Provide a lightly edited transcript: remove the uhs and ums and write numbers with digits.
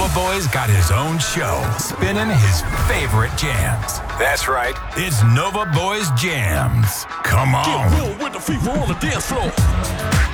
Boy's got his own show, spinning his favorite jams. That's right, it's Nova Boys Jams. Come on. Get real with the fever on the dance floor.